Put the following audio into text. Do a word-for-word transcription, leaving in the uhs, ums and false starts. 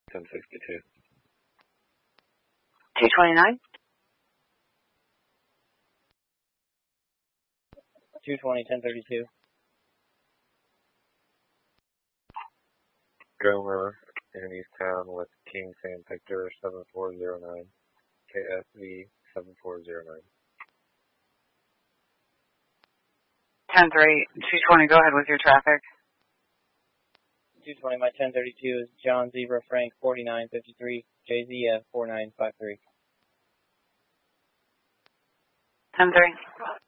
ten sixty-two. two twenty-nine? two twenty, ten thirty-two. Gomer in East Town with King Sam Victor seven four zero nine. K S V seven four zero nine. ten three, two twenty, go ahead with your traffic. two twenty, my ten thirty-two is John Zebra Frank forty-nine fifty-three, J Z F four nine five three. ten three.